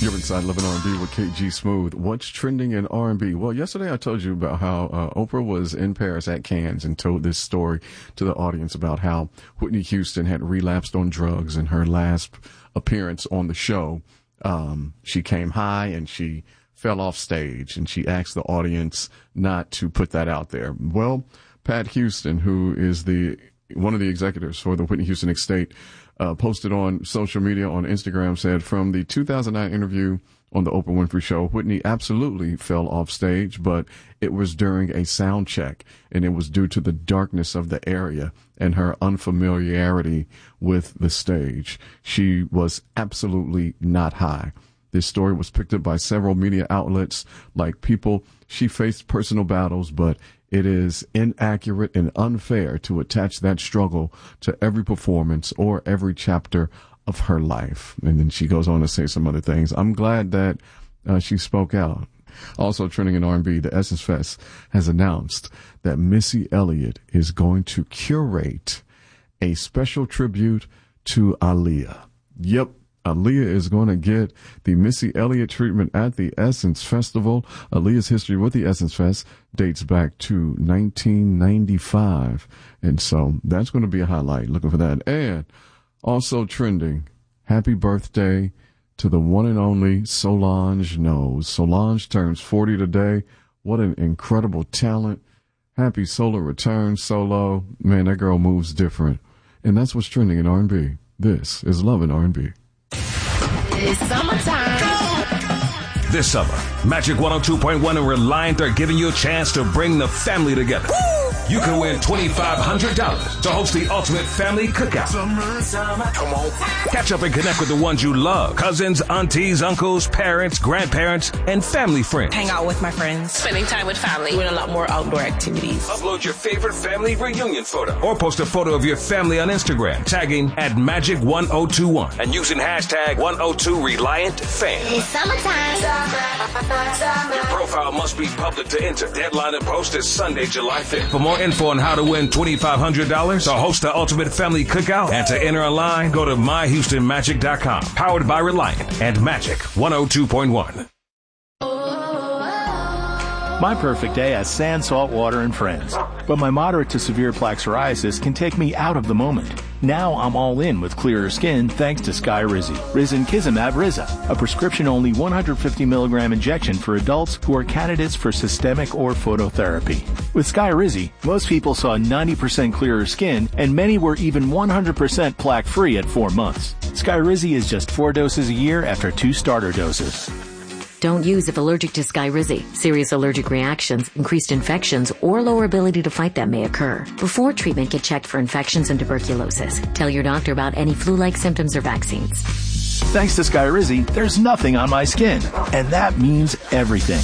You're inside Living R&B with KG Smooth. What's trending in R&B? Well, yesterday I told you about how Oprah was in Paris at Cannes and told this story to the audience about how Whitney Houston had relapsed on drugs in her last appearance on the show. She came high and she fell off stage, and she asked the audience not to put that out there. Well, Pat Houston, who is one of the executives for the Whitney Houston estate, posted on social media on Instagram, said, from the 2009 interview on the Oprah Winfrey Show, Whitney absolutely fell off stage, but it was during a sound check, and it was due to the darkness of the area and her unfamiliarity with the stage. She was absolutely not high. This story was picked up by several media outlets like People. She faced personal battles, but it is inaccurate and unfair to attach that struggle to every performance or every chapter of her life. And then she goes on to say some other things. I'm glad that she spoke out. Also trending in R&B, the Essence Fest has announced that Missy Elliott is going to curate a special tribute to Aaliyah. Yep. Aaliyah is going to get the Missy Elliott treatment at the Essence Festival. Aaliyah's history with the Essence Fest dates back to 1995. And so that's going to be a highlight. Looking for that. And also trending, happy birthday to the one and only Solange Knowles. Solange turns 40 today. What an incredible talent. Happy solar return, Solo. Man, that girl moves different. And that's what's trending in R&B. This is Lovin' R&B. It's summertime. This summer, Magic 102.1 and Reliant are giving you a chance to bring the family together. Woo! You can win $2,500 to host the ultimate family cookout. Summer. Come on. Catch up and connect with the ones you love. Cousins, aunties, uncles, parents, grandparents, and family friends. Hang out with my friends. Spending time with family. Doing a lot more outdoor activities. Upload your favorite family reunion photo. Or post a photo of your family on Instagram, tagging at Magic1021 and using hashtag 102ReliantFan. It's summertime. Your profile must be public to enter. Deadline and post is Sunday, July 5th. For more info on how to win $2,500, to host the ultimate family cookout, and to enter online, go to myhoustonmagic.com. Powered by Reliant and Magic 102.1. My perfect day has sand, salt water, and friends. But my moderate to severe plaque psoriasis can take me out of the moment. Now I'm all in with clearer skin thanks to Skyrizi. Risankizumab Riza, a prescription-only 150 milligram injection for adults who are candidates for systemic or phototherapy. With Skyrizi, most people saw 90% clearer skin, and many were even 100% plaque-free at 4 months. Skyrizi is just 4 doses a year after 2 starter doses. Don't use if allergic to Skyrizi. Serious allergic reactions, increased infections, or lower ability to fight them may occur. Before treatment, get checked for infections and tuberculosis. Tell your doctor about any flu-like symptoms or vaccines. Thanks to Skyrizi, there's nothing on my skin. And that means everything.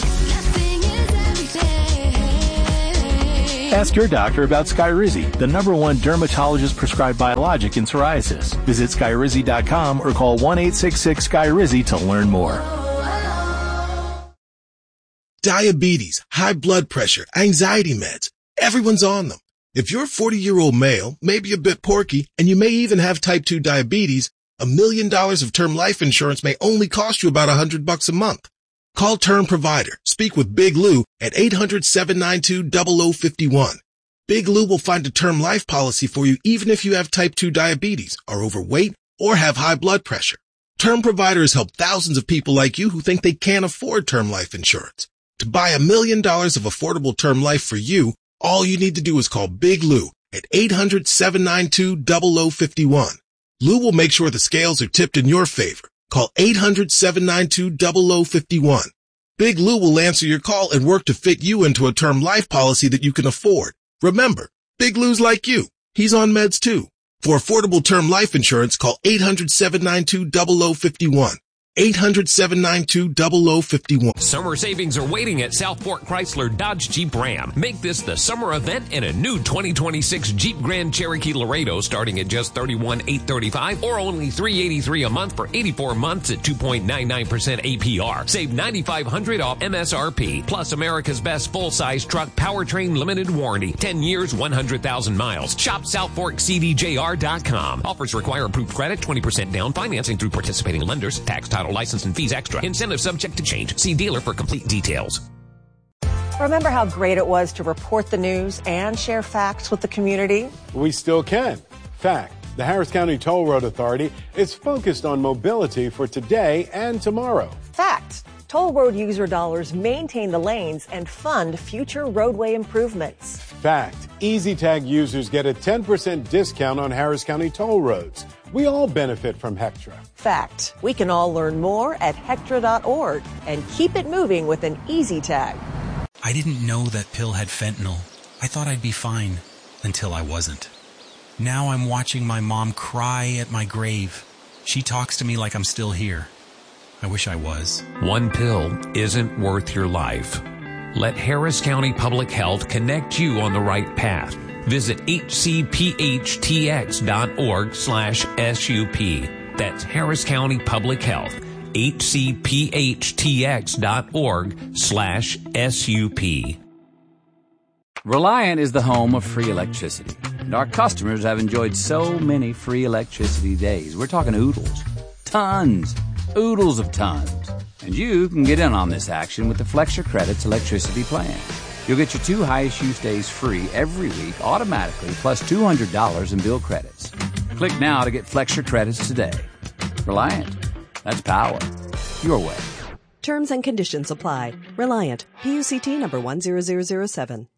Ask your doctor about Skyrizi, the #1 dermatologist-prescribed biologic in psoriasis. Visit Skyrizi.com or call 1-866-SKYRIZI to learn more. Diabetes, high blood pressure, anxiety meds. Everyone's on them. If you're a 40-year-old male, maybe a bit porky, and you may even have type 2 diabetes, $1 million of term life insurance may only cost you about $100 a month. Call Term Provider. Speak with Big Lou at 800-792-0051. Big Lou will find a term life policy for you even if you have type 2 diabetes, are overweight, or have high blood pressure. Term Provider has helped thousands of people like you who think they can't afford term life insurance. To buy $1 million of affordable term life for you, all you need to do is call Big Lou at 800-792-0051. Lou will make sure the scales are tipped in your favor. Call 800-792-0051. Big Lou will answer your call and work to fit you into a term life policy that you can afford. Remember, Big Lou's like you. He's on meds too. For affordable term life insurance, call 800-792-0051. 800-792-0051. Summer savings are waiting at Southport Chrysler Dodge Jeep Ram. Make this the summer event in a new 2026 Jeep Grand Cherokee Laredo starting at just $31,835 or only $383 a month for 84 months at 2.99% APR. Save $9,500 off MSRP. Plus America's best full-size truck powertrain limited warranty. 10 years, 100,000 miles. Shop SouthforkCDJR.com. Offers require approved credit, 20% down financing through participating lenders. Tax title title, license, and fees extra. Incentive subject to change. See dealer for complete details. Remember how great it was to report the news and share facts with the community? We still can. Fact, the Harris County Toll Road Authority is focused on mobility for today and tomorrow. Fact, toll road user dollars maintain the lanes and fund future roadway improvements. Fact, EasyTag users get a 10% discount on Harris County toll roads. We all benefit from Hectra. Fact, we can all learn more at Hectra.org and keep it moving with an EasyTag. I didn't know that pill had fentanyl. I thought I'd be fine until I wasn't. Now I'm watching my mom cry at my grave. She talks to me like I'm still here. I wish I was. One pill isn't worth your life. Let Harris County Public Health connect you on the right path. Visit hcphtx.org/SUP. That's Harris County Public Health. hcphtx.org/SUP. Reliant is the home of free electricity, and our customers have enjoyed so many free electricity days. We're talking oodles. Tons. Oodles of tons. And you can get in on this action with the Flex Your Credits electricity plan. You'll get your 2 highest use days free every week automatically, plus $200 in bill credits. Click now to get Flex Your Credits today. Reliant. That's power. Your way. Terms and conditions apply. Reliant. PUCT number 10007.